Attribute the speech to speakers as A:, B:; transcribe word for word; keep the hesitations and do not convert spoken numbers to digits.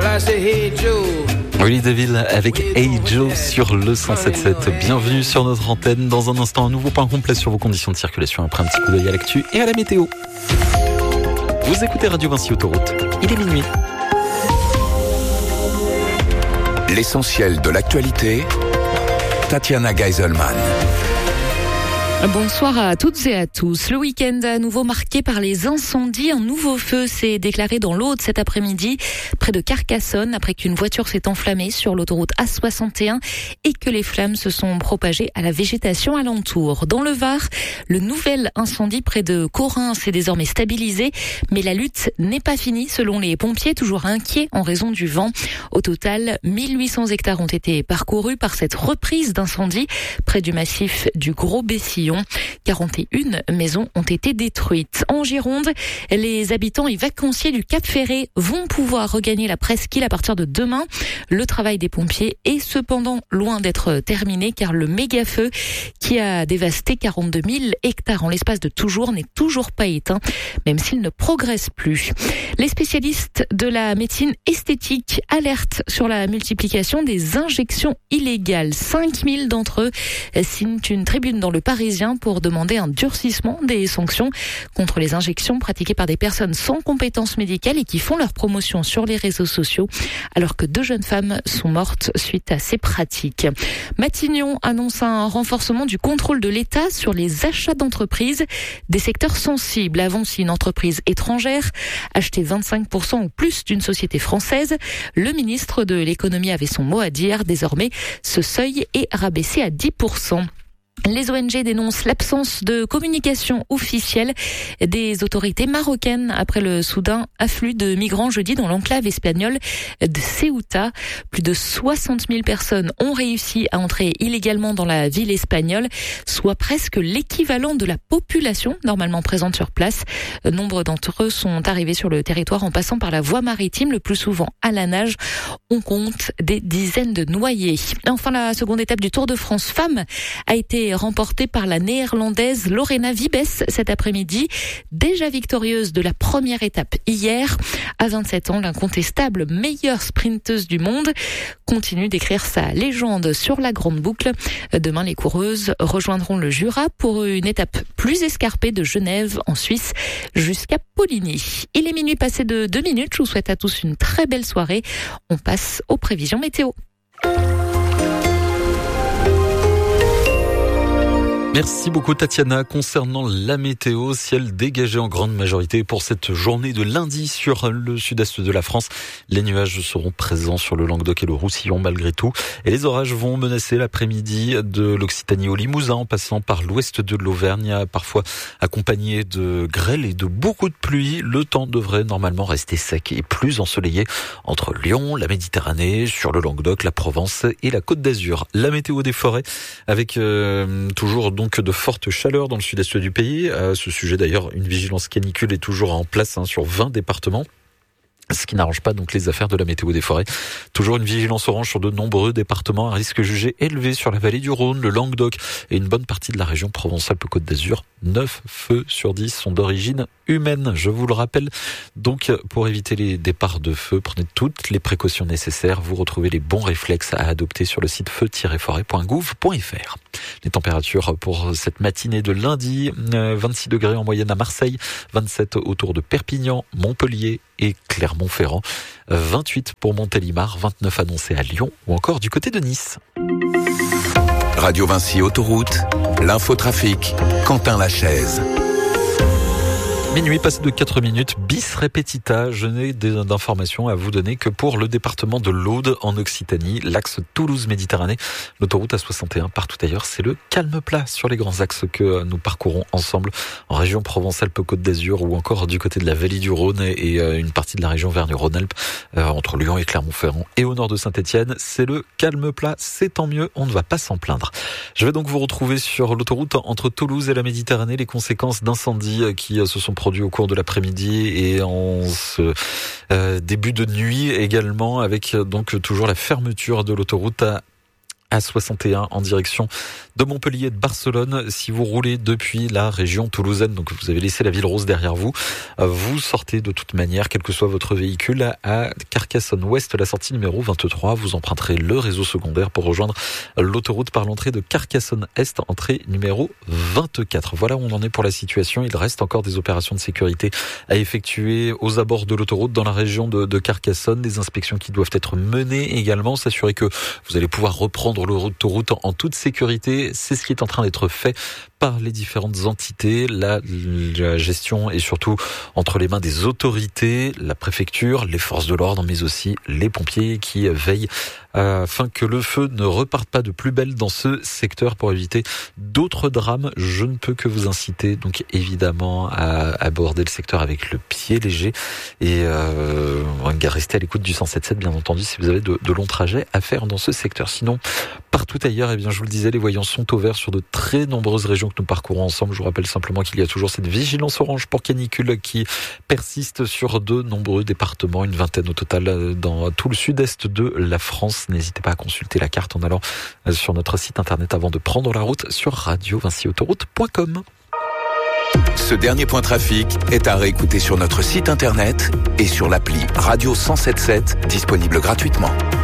A: Willie DeVille avec Hey Joe sur le cent sept sept. Bienvenue sur notre antenne. Dans un instant, un nouveau point complet sur vos conditions de circulation après un petit coup d'œil à l'actu et à la météo. Vous écoutez Radio Vinci Autoroute. Il est minuit.
B: L'essentiel de l'actualité, Tatiana Geiselman.
C: Bonsoir à toutes et à tous. Le week-end à nouveau marqué par les incendies. Un nouveau feu s'est déclaré dans l'Aude cet après-midi, près de Carcassonne, après qu'une voiture s'est enflammée sur l'autoroute A soixante et un et que les flammes se sont propagées à la végétation alentour. Dans le Var, le nouvel incendie près de Corin s'est désormais stabilisé, mais la lutte n'est pas finie selon les pompiers, toujours inquiets en raison du vent. Au total, mille huit cents hectares ont été parcourus par cette reprise d'incendie près du massif du Gros-Bessillon. quarante et une maisons ont été détruites. En Gironde, les habitants et vacanciers du Cap Ferré vont pouvoir regagner la presqu'île à partir de demain. Le travail des pompiers est cependant loin d'être terminé car le méga-feu qui a dévasté quarante-deux mille hectares en l'espace de tout jour n'est toujours pas éteint, même s'il ne progresse plus. Les spécialistes de la médecine esthétique alertent sur la multiplication des injections illégales. cinq mille d'entre eux signent une tribune dans le Parisien pour demander un durcissement des sanctions contre les injections pratiquées par des personnes sans compétences médicales et qui font leur promotion sur les réseaux sociaux, alors que deux jeunes femmes sont mortes suite à ces pratiques. Matignon annonce un renforcement du contrôle de l'État sur les achats d'entreprises des secteurs sensibles. Avant, si une entreprise étrangère achetait vingt-cinq pour cent ou plus d'une société française, le ministre de l'économie avait son mot à dire. Désormais, ce seuil est rabaissé à dix pour cent. Les O N G dénoncent l'absence de communication officielle des autorités marocaines après le soudain afflux de migrants jeudi dans l'enclave espagnole de Ceuta. Plus de soixante mille personnes ont réussi à entrer illégalement dans la ville espagnole, soit presque l'équivalent de la population normalement présente sur place. Nombre d'entre eux sont arrivés sur le territoire en passant par la voie maritime, le plus souvent à la nage. On compte des dizaines de noyés. Enfin, la seconde étape du Tour de France Femmes a été remportée par la néerlandaise Lorena Wiebes cet après-midi, déjà victorieuse de la première étape hier. À vingt-sept ans, l'incontestable meilleure sprinteuse du monde continue d'écrire sa légende sur la grande boucle. Demain, les coureuses rejoindront le Jura pour une étape plus escarpée de Genève en Suisse jusqu'à Poligny. Il est minuit passé de deux minutes. Je vous souhaite à tous une très belle soirée. On passe aux prévisions météo.
A: Merci beaucoup Tatiana. Concernant la météo, ciel dégagé en grande majorité pour cette journée de lundi sur le sud-est de la France. Les nuages seront présents sur le Languedoc et le Roussillon malgré tout. Et les orages vont menacer l'après-midi de l'Occitanie au Limousin en passant par l'ouest de l'Auvergne, parfois accompagné de grêle et de beaucoup de pluie. Le temps devrait normalement rester sec et plus ensoleillé entre Lyon, la Méditerranée, sur le Languedoc, la Provence et la Côte d'Azur. La météo des forêts avec euh, toujours donc Donc de fortes chaleurs dans le sud-est du pays. À ce sujet d'ailleurs, une vigilance canicule est toujours en place hein, sur vingt départements. Ce qui n'arrange pas donc les affaires de la météo des forêts. Toujours une vigilance orange sur de nombreux départements, un risque jugé élevé sur la vallée du Rhône, le Languedoc et une bonne partie de la région Provence-Alpes-Côte d'Azur. neuf feux sur dix sont d'origine humaine, je vous le rappelle. Donc pour éviter les départs de feu, prenez toutes les précautions nécessaires. Vous retrouvez les bons réflexes à adopter sur le site feu tiret forêt point gouv point f r. Les températures pour cette matinée de lundi, vingt-six degrés en moyenne à Marseille, vingt-sept autour de Perpignan, Montpellier et Clermont-Ferrand, vingt-huit pour Montélimar, vingt-neuf annoncés à Lyon ou encore du côté de Nice.
B: Radio Vinci Autoroute, l'infotrafic, Quentin Lachaise.
A: Minuit passé de quatre minutes, bis repetita. Je n'ai d'informations à vous donner que pour le département de l'Aude en Occitanie, l'axe Toulouse-Méditerranée, l'autoroute A soixante et un partout ailleurs, c'est le calme plat sur les grands axes que nous parcourons ensemble en région Provence-Alpes-Côte d'Azur ou encore du côté de la vallée du Rhône et une partie de la région Vergne-Rhône-Alpes euh, entre Lyon et Clermont-Ferrand et au nord de Saint-Étienne. C'est le calme plat, c'est tant mieux, on ne va pas s'en plaindre. Je vais donc vous retrouver sur l'autoroute entre Toulouse et la Méditerranée, les conséquences d'incendies qui se sont produits au cours de l'après-midi et en ce euh, début de nuit également, avec donc toujours la fermeture de l'autoroute à A soixante et un en direction de Montpellier et de Barcelone. Si vous roulez depuis la région toulousaine, donc vous avez laissé la ville rose derrière vous, vous sortez de toute manière, quel que soit votre véhicule, à Carcassonne-Ouest, la sortie numéro vingt-trois. Vous emprunterez le réseau secondaire pour rejoindre l'autoroute par l'entrée de Carcassonne-Est, entrée numéro vingt-quatre. Voilà où on en est pour la situation. Il reste encore des opérations de sécurité à effectuer aux abords de l'autoroute dans la région de, de Carcassonne. Des inspections qui doivent être menées également. S'assurer que vous allez pouvoir reprendre l'autoroute en toute sécurité. C'est ce qui est en train d'être fait par les différentes entités. La, la gestion est surtout entre les mains des autorités, la préfecture, les forces de l'ordre, mais aussi les pompiers qui veillent afin que le feu ne reparte pas de plus belle dans ce secteur pour éviter d'autres drames. Je ne peux que vous inciter donc évidemment à aborder le secteur avec le pied léger et euh, rester à l'écoute du cent sept sept bien entendu si vous avez de, de longs trajets à faire dans ce secteur. Sinon, partout ailleurs, eh bien, je vous le disais, les voyants sont au vert sur de très nombreuses régions que nous parcourons ensemble. Je vous rappelle simplement qu'il y a toujours cette vigilance orange pour canicule qui persiste sur de nombreux départements, une vingtaine au total dans tout le sud-est de la France. N'hésitez pas à consulter la carte en allant sur notre site internet avant de prendre la route sur radio vinci autoroute point com.
B: Ce dernier point trafic est à réécouter sur notre site internet et sur l'appli Radio cent soixante-dix-sept, disponible gratuitement.